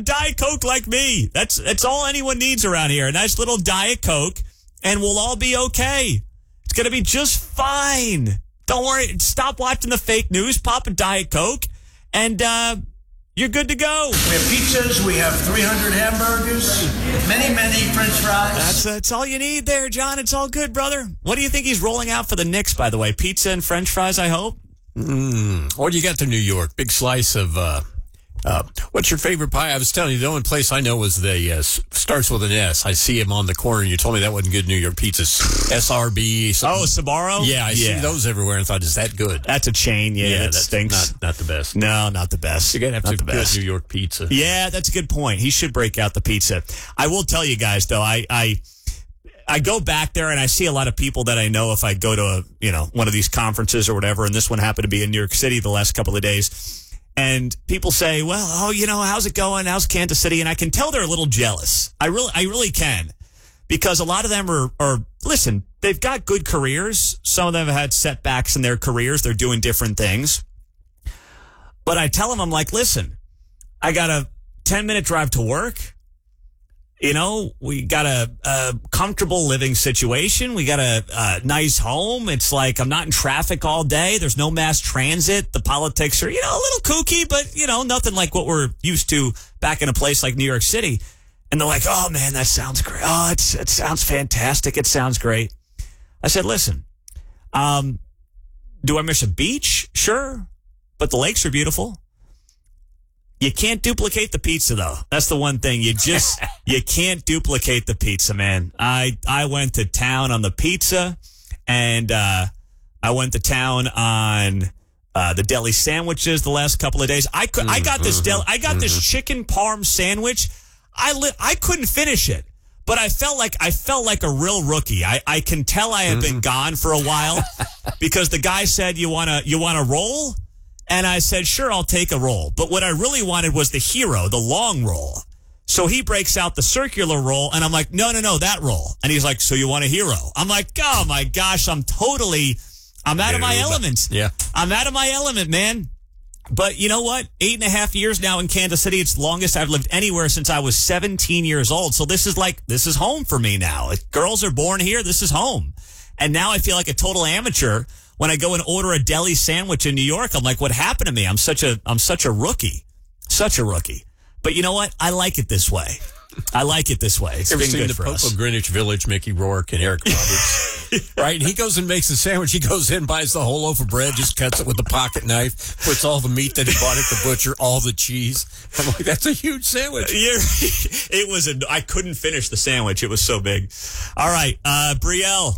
Diet Coke like me. That's all anyone needs around here. A nice little Diet Coke, and we'll all be okay. It's going to be just fine. Don't worry. Stop watching the fake news. Pop a Diet Coke, and you're good to go. We have pizzas. We have 300 hamburgers. Many French fries. That's all you need there, John. It's all good, brother. What do you think he's rolling out for the Knicks, by the way? Pizza and French fries, I hope? What do you got to New York? Big slice of, what's your favorite pie? I was telling you, the only place I know was starts with an S. I see him on the corner, and you told me that wasn't good New York pizzas. SRB. Something. Oh, Sbarro? Yeah, I see those everywhere and thought, is that good? That's a chain, yeah that stinks. Not the best. No, not the best. You're going to have to good New York pizza. Yeah, that's a good point. He should break out the pizza. I will tell you guys, though, I go back there and I see a lot of people that I know if I go to one of these conferences or whatever, and this one happened to be in New York City the last couple of days. And people say, well, how's it going? How's Kansas City? And I can tell they're a little jealous. I really can. Because a lot of them are listen, they've got good careers. Some of them have had setbacks in their careers. They're doing different things. But I tell them, I'm like, listen, I got a 10-minute drive to work. We got a comfortable living situation. We got a nice home. It's like I'm not in traffic all day. There's no mass transit. The politics are, a little kooky, but, nothing like what we're used to back in a place like New York City. And they're like, oh, man, that sounds great. Oh, it sounds fantastic. It sounds great. I said, listen, do I miss a beach? Sure. But the lakes are beautiful. You can't duplicate the pizza, though. That's the one thing. You can't duplicate the pizza, man. I went to town on the pizza, and I went to town on the deli sandwiches the last couple of days. I got this chicken parm sandwich. I couldn't finish it, but I felt like a real rookie. I can tell I have been gone for a while because the guy said, you want a roll? And I said, sure, I'll take a roll. But what I really wanted was the hero, the long roll. So he breaks out the circular roll, and I'm like, no, that roll. And he's like, so you want a hero? I'm like, oh, my gosh, I'm out of my element. Yeah. I'm out of my element, man. But you know what? 8.5 years now in Kansas City. It's the longest I've lived anywhere since I was 17 years old. So this is home for me now. If girls are born here, this is home. And now I feel like a total amateur. When I go and order a deli sandwich in New York, I'm like, what happened to me? I'm such a rookie. Such a rookie. But you know what? I like it this way. It's ever been seen good the for Pope us. of Greenwich Village, Mickey Rourke and Eric Roberts? Right? And he goes and makes a sandwich. He goes in, buys the whole loaf of bread, just cuts it with a pocket knife, puts all the meat that he bought at the butcher, all the cheese. I'm like, that's a huge sandwich. Yeah, I couldn't finish the sandwich. It was so big. All right, Brielle.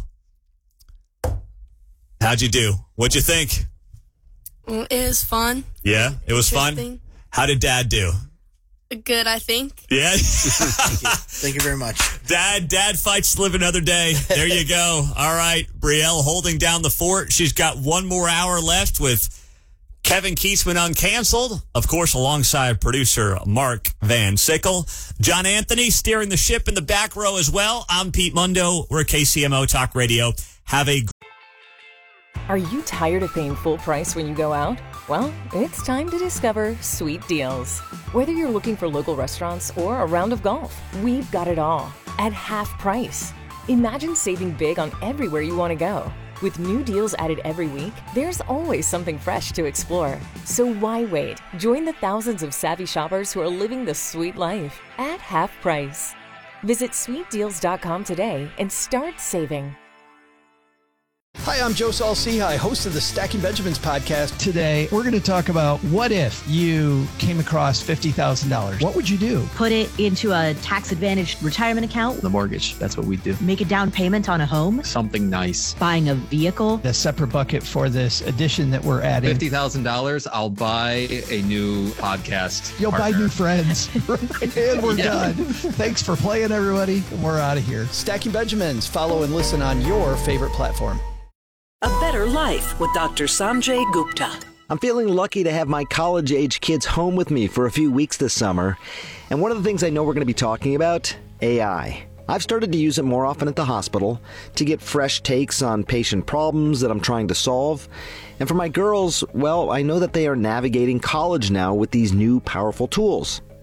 How'd you do? What'd you think? It was fun. Yeah, it was fun? How did Dad do? Good, I think. Yeah? Thank you very much. Dad fights to live another day. There you go. All right, Brielle holding down the fort. She's got one more hour left with Kevin Kiesman Uncanceled, of course, alongside producer Mark Van Sickle. John Anthony steering the ship in the back row as well. I'm Pete Mundo. We're KCMO Talk Radio. Have a Are you tired of paying full price when you go out? Well, it's time to discover Sweet Deals. Whether you're looking for local restaurants or a round of golf, we've got it all at half price. Imagine saving big on everywhere you want to go. With new deals added every week, there's always something fresh to explore. So why wait? Join the thousands of savvy shoppers who are living the sweet life at half price. Visit sweetdeals.com today and start saving. Hi, I'm Joe Saul-Sehy, host of the Stacking Benjamins podcast. Today, we're going to talk about what if you came across $50,000. What would you do? Put it into a tax-advantaged retirement account. The mortgage, that's what we do. Make a down payment on a home. Something nice. Buying a vehicle. A separate bucket for this addition that we're adding. $50,000, I'll buy a new podcast You'll partner. buy new friends. And we're done. Thanks for playing, everybody. We're out of here. Stacking Benjamins. Follow and listen on your favorite platform. A better life with Dr. Sanjay Gupta. I'm feeling lucky to have my college-age kids home with me for a few weeks this summer. And one of the things I know we're going to be talking about, AI. I've started to use it more often at the hospital to get fresh takes on patient problems that I'm trying to solve. And for my girls, well, I know that they are navigating college now with these new powerful tools.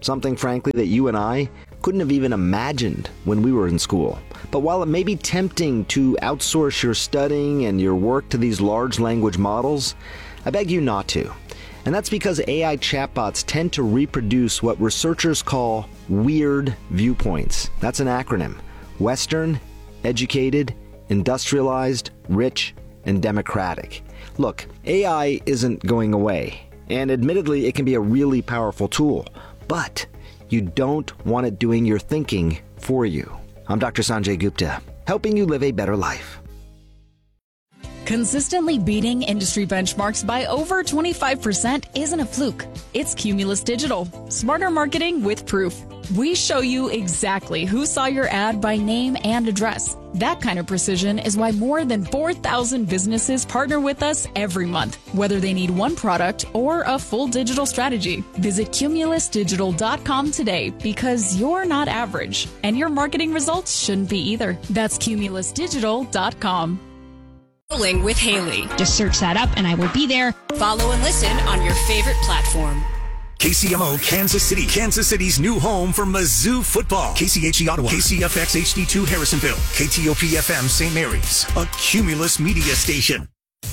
something, frankly, that you and I couldn't have even imagined when we were in school. But while it may be tempting to outsource your studying and your work to these large language models, I beg you not to. And that's because AI chatbots tend to reproduce what researchers call weird viewpoints. That's an acronym. Western, educated, industrialized, rich, and democratic. Look, AI isn't going away, and admittedly it can be a really powerful tool, but you don't want it doing your thinking for you. I'm Dr. Sanjay Gupta, helping you live a better life. Consistently beating industry benchmarks by over 25% isn't a fluke. It's Cumulus Digital. Smarter marketing with proof. We show you exactly who saw your ad by name and address. That kind of precision is why more than 4,000 businesses partner with us every month, whether they need one product or a full digital strategy. Visit cumulusdigital.com today because you're not average, and your marketing results shouldn't be either. That's cumulusdigital.com. Rolling with Haley. Just search that up and I will be there. Follow and listen on your favorite platform. KCMO, Kansas City, Kansas City's new home for Mizzou football. KCHE Ottawa, KCFX HD2 Harrisonville, KTOP FM St. Mary's, a Cumulus media station.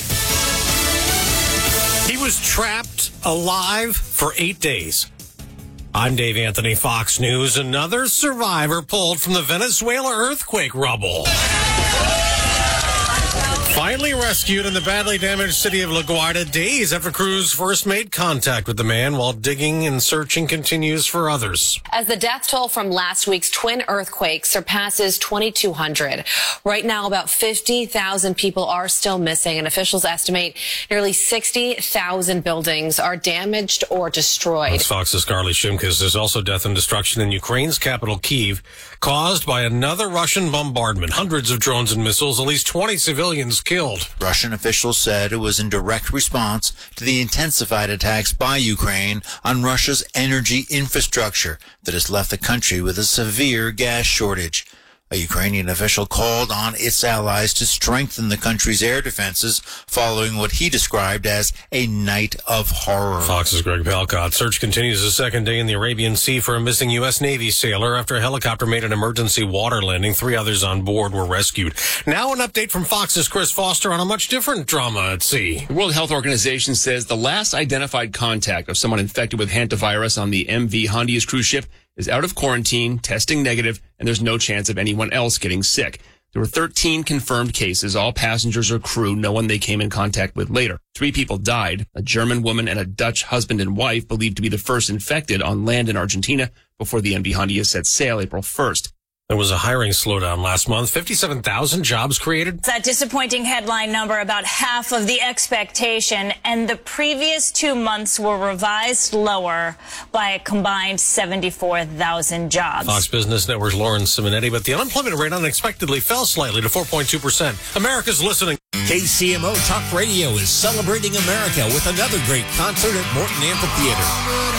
He was trapped alive for 8 days. I'm Dave Anthony, Fox News. Another survivor pulled from the Venezuela earthquake rubble. Finally rescued in the badly damaged city of La Guardia days after crews first made contact with the man, while digging and searching continues for others. As the death toll from last week's twin earthquakes surpasses 2,200. Right now, about 50,000 people are still missing, and officials estimate nearly 60,000 buildings are damaged or destroyed. That's Fox's Carly Shimkus. There's also death and destruction in Ukraine's capital, Kyiv, caused by another Russian bombardment. Hundreds of drones and missiles, at least 20 civilians killed. Russian officials said it was in direct response to the intensified attacks by Ukraine on Russia's energy infrastructure that has left the country with a severe gas shortage. A Ukrainian official called on its allies to strengthen the country's air defenses following what he described as a night of horror. Fox's Greg Palcott. Search continues the second day in the Arabian Sea for a missing U.S. Navy sailor after a helicopter made an emergency water landing. 3 others on board were rescued. Now an update from Fox's Chris Foster on a much different drama at sea. The World Health Organization says the last identified contact of someone infected with hantavirus on the MV Hondias cruise ship is out of quarantine, testing negative, and there's no chance of anyone else getting sick. There were 13 confirmed cases, all passengers or crew, no one they came in contact with later. 3 people died, a German woman and a Dutch husband and wife believed to be the first infected on land in Argentina before the MV Hondias set sail April 1st. There was a hiring slowdown last month. 57,000 jobs created. That disappointing headline number, about half of the expectation, and the previous 2 months were revised lower by a combined 74,000 jobs. Fox Business Network's Lauren Simonetti, but the unemployment rate unexpectedly fell slightly to 4.2%. America's listening. KCMO Talk Radio is celebrating America with another great concert at Morton Amphitheater.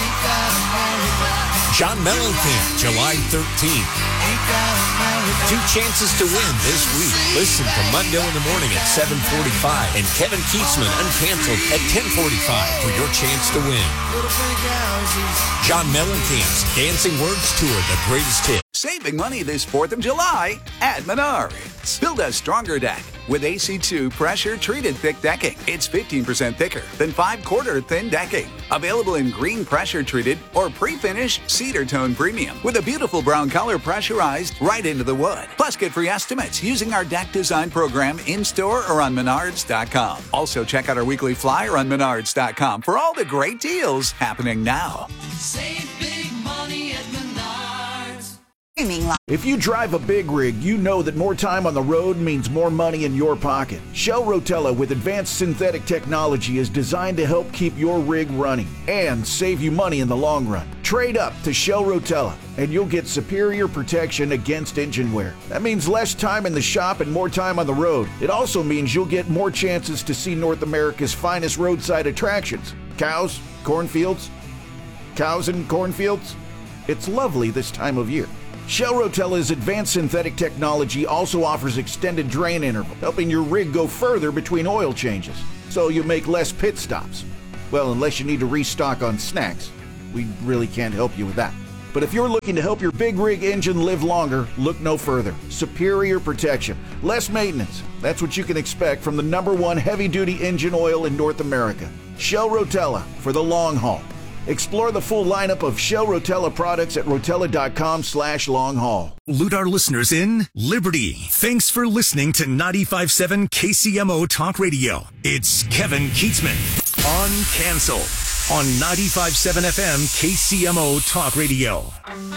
John Mellencamp, July 13th. 2 chances to win this week. Listen to Mundo in the Morning at 7:45 and Kevin Keatsman Uncanceled at 10:45 for your chance to win. John Mellencamp's Dancing Words Tour, the greatest hit. Saving money this 4th of July at Menards. Build a stronger deck with AC2 pressure-treated thick decking. It's 15% thicker than 5/4 thin decking. Available in green pressure-treated or pre-finished cedar tone premium with a beautiful brown color pressurized right into the wood. Plus, get free estimates using our deck design program in-store or on Menards.com. Also, check out our weekly flyer on Menards.com for all the great deals happening now. Save big money at Menards. If you drive a big rig, you know that more time on the road means more money in your pocket. Shell Rotella with advanced synthetic technology is designed to help keep your rig running and save you money in the long run. Trade up to Shell Rotella and you'll get superior protection against engine wear. That means less time in the shop and more time on the road. It also means you'll get more chances to see North America's finest roadside attractions. Cows, cornfields, cows and cornfields. It's lovely this time of year. Shell Rotella's advanced synthetic technology also offers extended drain interval, helping your rig go further between oil changes, so you make less pit stops. Well, unless you need to restock on snacks. We really can't help you with that. But if you're looking to help your big rig engine live longer, look no further. Superior protection, less maintenance. That's what you can expect from the #1 heavy-duty engine oil in North America. Shell Rotella for the long haul. Explore the full lineup of Shell Rotella products at rotella.com/long-haul. Loot our listeners in Liberty. Thanks for listening to 95.7 KCMO Talk Radio. It's Kevin Keatsman on Cancel on 95.7 FM KCMO Talk Radio.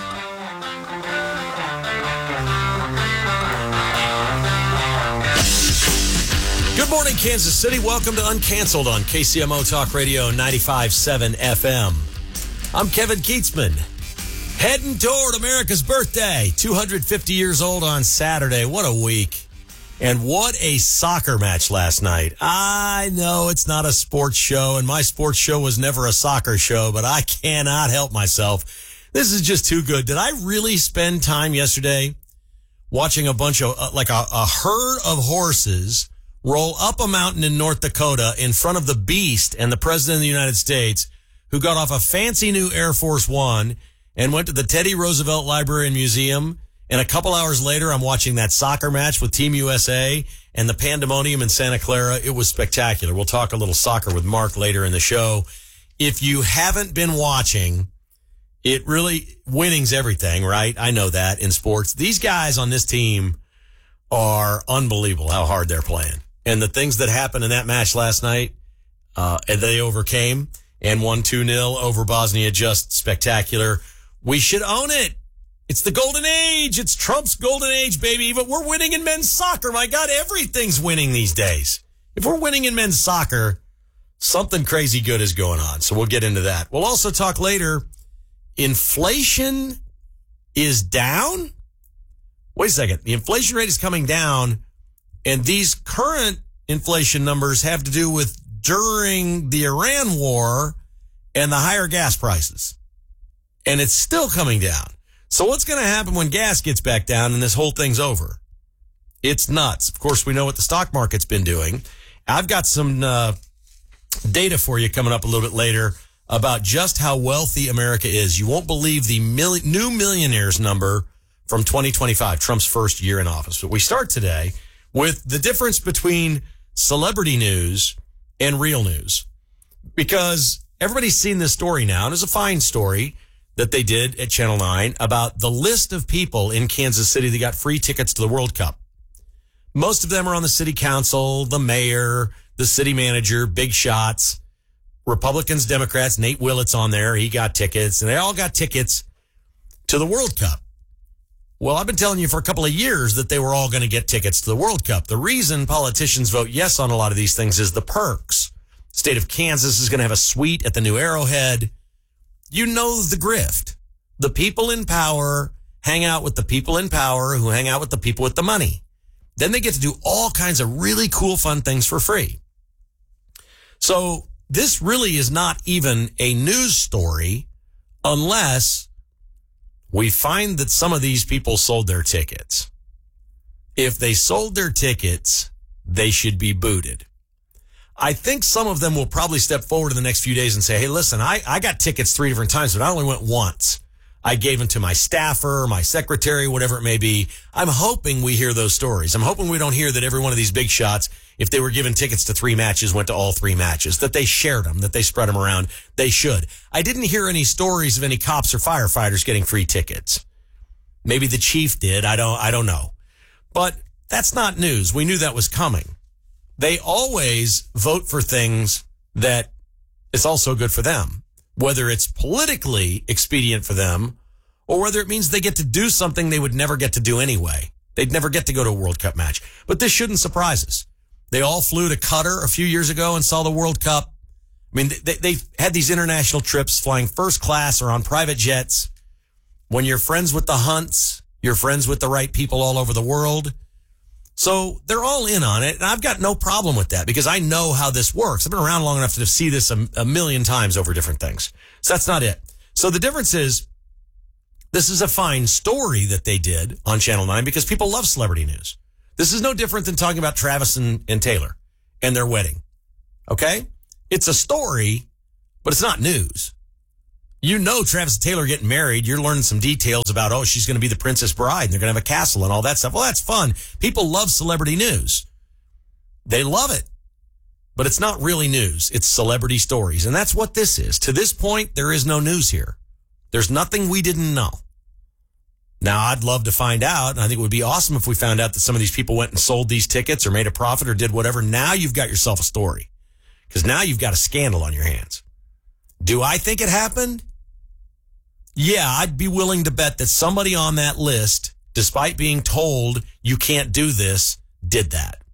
Good morning, Kansas City. Welcome to Uncanceled on KCMO Talk Radio 95.7 FM. I'm Kevin Keatsman. Heading toward America's birthday. 250 years old on Saturday. What a week. And what a soccer match last night. I know it's not a sports show, and my sports show was never a soccer show, but I cannot help myself. This is just too good. Did I really spend time yesterday watching a bunch of, a herd of horses roll up a mountain in North Dakota in front of the Beast and the President of the United States, who got off a fancy new Air Force One and went to the Teddy Roosevelt Library and Museum. And a couple hours later, I'm watching that soccer match with Team USA and the pandemonium in Santa Clara. It was spectacular. We'll talk a little soccer with Mark later in the show. If you haven't been watching, it really, winning's everything, right? I know that in sports. These guys on this team are unbelievable how hard they're playing. And the things that happened in that match last night, they overcame and won 2-0 over Bosnia. Just spectacular. We should own it. It's the golden age. It's Trump's golden age, baby. But we're winning in men's soccer. My God, everything's winning these days. If we're winning in men's soccer, something crazy good is going on. So we'll get into that. We'll also talk later. Inflation is down? Wait a second. The inflation rate is coming down, and these current inflation numbers have to do with during the Iran war and the higher gas prices. And it's still coming down. So what's going to happen when gas gets back down and this whole thing's over? It's nuts. Of course, we know what the stock market's been doing. I've got some data for you coming up a little bit later about just how wealthy America is. You won't believe the new millionaires number from 2025, Trump's first year in office. But we start today with the difference between celebrity news and real news. Because everybody's seen this story now, and it's a fine story that they did at Channel 9 about the list of people in Kansas City that got free tickets to the World Cup. Most of them are on the city council, the mayor, the city manager, big shots, Republicans, Democrats. Nate Willett's on there. He got tickets, and they all got tickets to the World Cup. Well, I've been telling you for a couple of years that they were all going to get tickets to the World Cup. The reason politicians vote yes on a lot of these things is the perks. State of Kansas is going to have a suite at the new Arrowhead. You know the grift. The people in power hang out with the people in power who hang out with the people with the money. Then they get to do all kinds of really cool, fun things for free. So this really is not even a news story unless we find that some of these people sold their tickets. If they sold their tickets, they should be booted. I think some of them will probably step forward in the next few days and say, hey, listen, I got tickets 3 different times, but I only went once. I gave them to my staffer, my secretary, whatever it may be. I'm hoping we hear those stories. I'm hoping we don't hear that every one of these big shots, if they were given tickets to 3 matches, went to all 3 matches, that they shared them, that they spread them around. They should. I didn't hear any stories of any cops or firefighters getting free tickets. Maybe the chief did. I don't know. But that's not news. We knew that was coming. They always vote for things that is also good for them, whether it's politically expedient for them or whether it means they get to do something they would never get to do anyway. They'd never get to go to a World Cup match. But this shouldn't surprise us. They all flew to Qatar a few years ago and saw the World Cup. I mean, they had these international trips flying first class or on private jets. When you're friends with the Hunts, you're friends with the right people all over the world. So they're all in on it, and I've got no problem with that because I know how this works. I've been around long enough to see this a million times over different things. So that's not it. So the difference is this is a fine story that they did on Channel 9 because people love celebrity news. This is no different than talking about Travis and Taylor and their wedding. Okay? It's a story, but it's not news. You know Travis and Taylor getting married. You're learning some details about, she's going to be the Princess Bride, and they're going to have a castle and all that stuff. Well, that's fun. People love celebrity news. They love it. But it's not really news. It's celebrity stories. And that's what this is. To this point, there is no news here. There's nothing we didn't know. Now, I'd love to find out, and I think it would be awesome if we found out that some of these people went and sold these tickets or made a profit or did whatever. Now you've got yourself a story. Because now you've got a scandal on your hands. Do I think it happened? Yeah, I'd be willing to bet that somebody on that list, despite being told you can't do this, did that.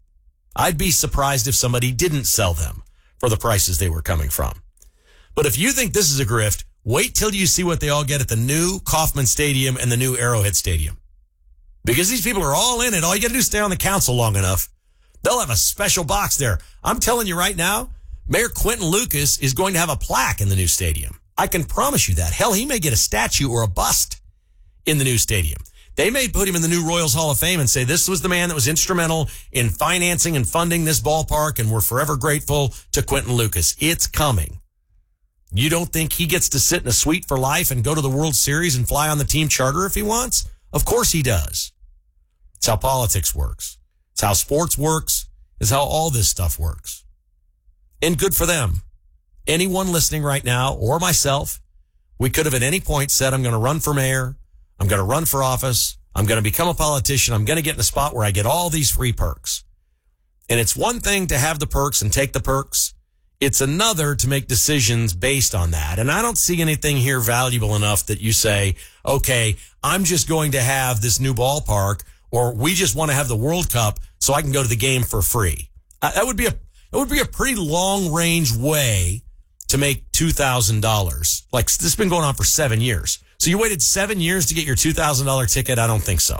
I'd be surprised if somebody didn't sell them for the prices they were coming from. But if you think this is a grift, wait till you see what they all get at the new Kauffman Stadium and the new Arrowhead Stadium. Because these people are all in it. All you got to do is stay on the council long enough. They'll have a special box there. I'm telling you right now, Mayor Quentin Lucas is going to have a plaque in the new stadium. I can promise you that. Hell, he may get a statue or a bust in the new stadium. They may put him in the new Royals Hall of Fame and say, this was the man that was instrumental in financing and funding this ballpark, and we're forever grateful to Quentin Lucas. It's coming. You don't think he gets to sit in a suite for life and go to the World Series and fly on the team charter if he wants? Of course he does. It's how politics works. It's how sports works. It's how all this stuff works. And good for them. Anyone listening right now, or myself, we could have at any point said, I'm going to run for mayor. I'm going to run for office. I'm going to become a politician. I'm going to get in a spot where I get all these free perks. And it's one thing to have the perks and take the perks. It's another to make decisions based on that. And I don't see anything here valuable enough that you say, okay, I'm just going to have this new ballpark, or we just want to have the World Cup so I can go to the game for free. That would be a pretty long range way to make $2,000. Like, this has been going on for 7 years. So you waited 7 years to get your $2,000 ticket? I don't think so.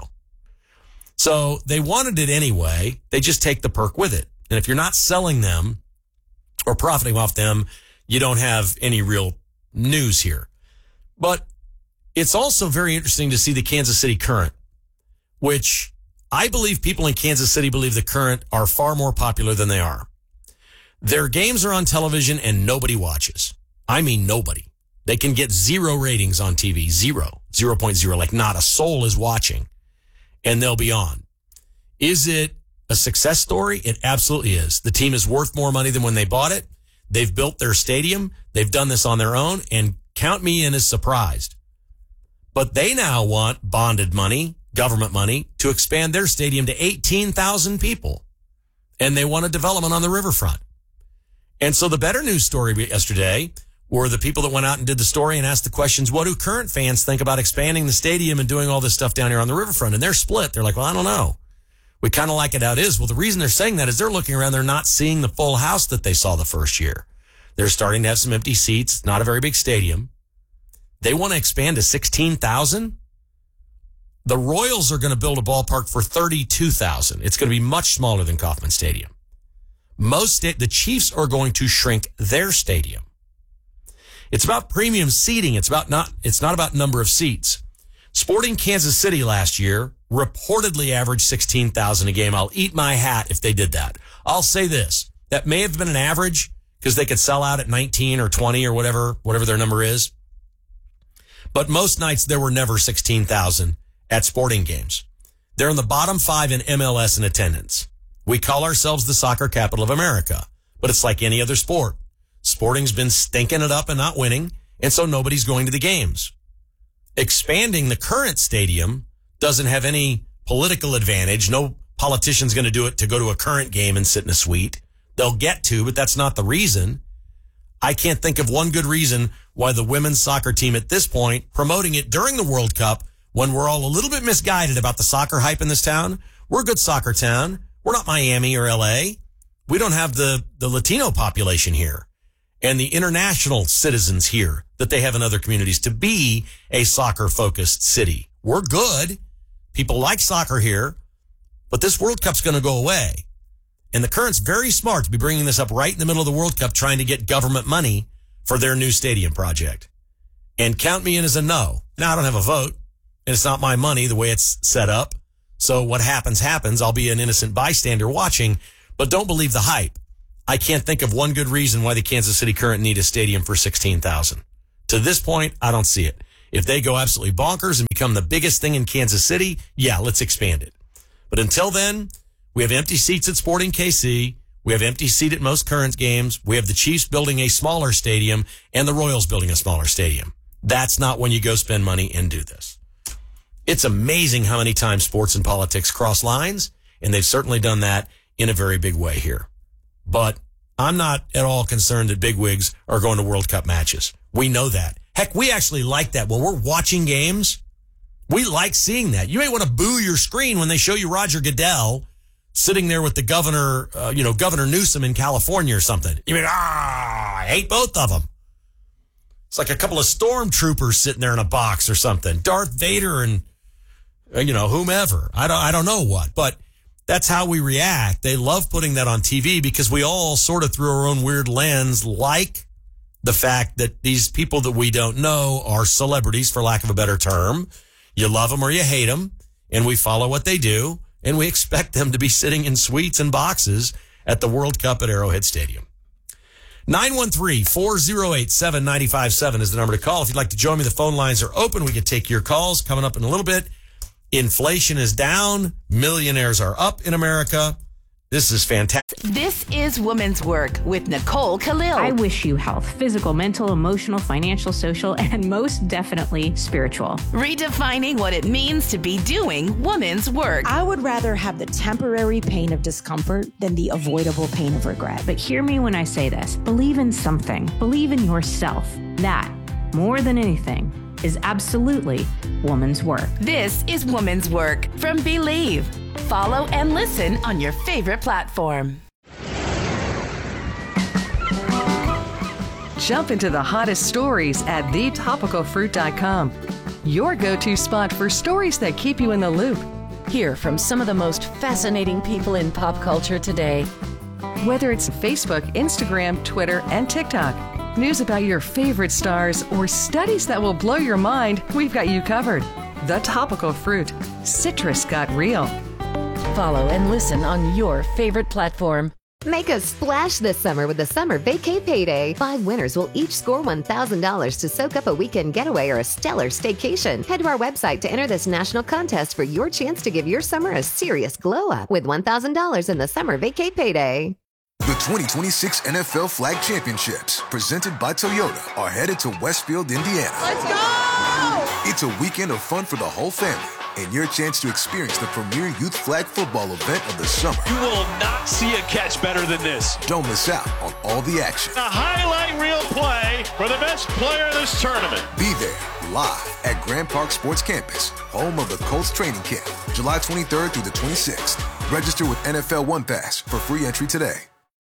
So they wanted it anyway. They just take the perk with it. And if you're not selling them or profiting off them, you don't have any real news here. But it's also very interesting to see the Kansas City Current, which I believe people in Kansas City believe the Current are far more popular than they are. Their games are on television and nobody watches. I mean, nobody. They can get 0 ratings on TV. 0.0. Like not a soul is watching, and they'll be on. Is it a success story? It absolutely is. The team is worth more money than when they bought it. They've built their stadium. They've done this on their own, and count me in as surprised. But they now want bonded money, government money, to expand their stadium to 18,000 people. And they want a development on the riverfront. And so the better news story yesterday were the people that went out and did the story and asked the questions, what do current fans think about expanding the stadium and doing all this stuff down here on the riverfront? And they're split. They're like, well, I don't know. We kind of like it how it is. Well, the reason they're saying that is they're looking around. They're not seeing the full house that they saw the first year. They're starting to have some empty seats. Not a very big stadium. They want to expand to 16,000. The Royals are going to build a ballpark for 32,000. It's going to be much smaller than Kauffman Stadium. The Chiefs are going to shrink their stadium. It's about premium seating. It's not about number of seats. Sporting Kansas City last year reportedly averaged 16,000 a game. I'll eat my hat if they did that. I'll say this. That may have been an average because they could sell out at 19 or 20 or whatever their number is. But most nights there were never 16,000 at sporting games. They're in the bottom 5 in MLS in attendance. We call ourselves the soccer capital of America, but it's like any other sport. Sporting's been stinking it up and not winning, and so nobody's going to the games. Expanding the current stadium doesn't have any political advantage. No politician's going to do it to go to a current game and sit in a suite. They'll get to, but that's not the reason. I can't think of one good reason why the women's soccer team at this point, promoting it during the World Cup, when we're all a little bit misguided about the soccer hype in this town. We're a good soccer town. We're not Miami or LA. We don't have the Latino population here and the international citizens here that they have in other communities to be a soccer-focused city. We're good. People like soccer here, but this World Cup's going to go away. And the Current's very smart to be bringing this up right in the middle of the World Cup, trying to get government money for their new stadium project. And count me in as a no. Now, I don't have a vote, and it's not my money the way it's set up. So what happens, happens. I'll be an innocent bystander watching, but don't believe the hype. I can't think of one good reason why the Kansas City Current need a stadium for 16,000. To this point, I don't see it. If they go absolutely bonkers and become the biggest thing in Kansas City, yeah, let's expand it. But until then, we have empty seats at Sporting KC. We have empty seat at most current games. We have the Chiefs building a smaller stadium and the Royals building a smaller stadium. That's not when you go spend money and do this. It's amazing how many times sports and politics cross lines, and they've certainly done that in a very big way here. But I'm not at all concerned that bigwigs are going to World Cup matches. We know that. Heck, we actually like that. When we're watching games, we like seeing that. You may want to boo your screen when they show you Roger Goodell sitting there with the governor, Governor Newsom in California or something. You mean, I hate both of them. It's like a couple of stormtroopers sitting there in a box or something. Darth Vader and, whomever. I don't know what, but that's how we react. They love putting that on TV because we all sort of through our own weird lens like the fact that these people that we don't know are celebrities, for lack of a better term. You love them or you hate them, and we follow what they do, and we expect them to be sitting in suites and boxes at the World Cup at Arrowhead Stadium. 913-408-7957 is the number to call. If you'd like to join me, the phone lines are open. We can take your calls coming up in a little bit. Inflation is down. Millionaires are up in America. This is fantastic. This is Women's Work with Nicole Khalil. I wish you health, physical, mental, emotional, financial, social, and most definitely spiritual. Redefining what it means to be doing women's work. I would rather have the temporary pain of discomfort than the avoidable pain of regret. But hear me when I say this. Believe in something. Believe in yourself. That, more than anything, is absolutely woman's work. This is Woman's Work from Believe. Follow and listen on your favorite platform. Jump into the hottest stories at thetopicalfruit.com. Your go-to spot for stories that keep you in the loop. Hear from some of the most fascinating people in pop culture today. Whether it's Facebook, Instagram, Twitter, and TikTok, news about your favorite stars, or studies that will blow your mind, we've got you covered. The Topical Fruit. Citrus got real. Follow and listen on your favorite platform. Make a splash this summer with the Summer Vacay Payday. 5 winners will each score $1,000 to soak up a weekend getaway or a stellar staycation. Head to our website to enter this national contest for your chance to give your summer a serious glow up with $1,000 in the Summer Vacay Payday. The 2026 NFL Flag Championships, presented by Toyota, are headed to Westfield, Indiana. Let's go! It's a weekend of fun for the whole family and your chance to experience the premier youth flag football event of the summer. You will not see a catch better than this. Don't miss out on all the action. A highlight reel play for the best player of this tournament. Be there live at Grand Park Sports Campus, home of the Colts training camp, July 23rd through the 26th. Register with NFL One Pass for free entry today.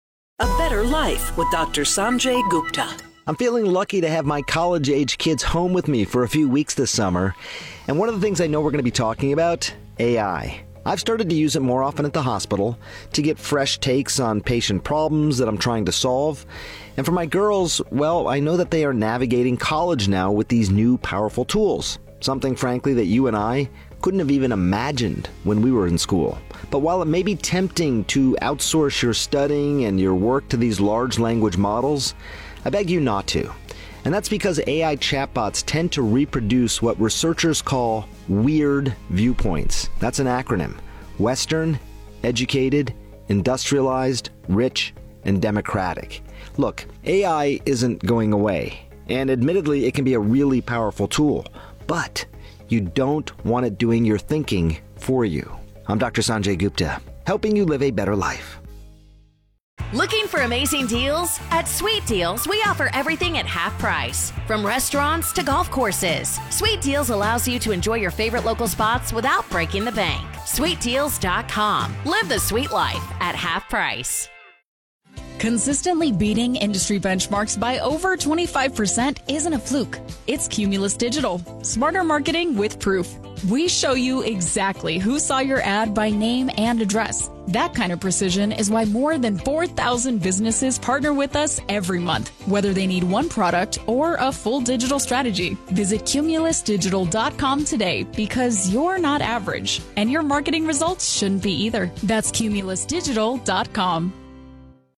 A Better Life with Dr. Sanjay Gupta. I'm feeling lucky to have my college-age kids home with me for a few weeks this summer. And one of the things I know we're going to be talking about, AI. I've started to use it more often at the hospital to get fresh takes on patient problems that I'm trying to solve. And for my girls, well, I know that they are navigating college now with these new powerful tools. Something, frankly, that you and I couldn't have even imagined when we were in school. But while it may be tempting to outsource your studying and your work to these large language models, I beg you not to. And that's because AI chatbots tend to reproduce what researchers call weird viewpoints. That's an acronym. Western, educated, industrialized, rich, and democratic. Look, AI isn't going away. And admittedly, it can be a really powerful tool. But you don't want it doing your thinking for you. I'm Dr. Sanjay Gupta, helping you live a better life. Looking for amazing deals? At Sweet Deals, we offer everything at half price. From restaurants to golf courses, Sweet Deals allows you to enjoy your favorite local spots without breaking the bank. SweetDeals.com. Live the sweet life at half price. Consistently beating industry benchmarks by over 25% isn't a fluke. It's Cumulus Digital. Smarter marketing with proof. We show you exactly who saw your ad by name and address. That kind of precision is why more than 4,000 businesses partner with us every month, whether they need one product or a full digital strategy. Visit cumulusdigital.com today because you're not average and your marketing results shouldn't be either. That's cumulusdigital.com.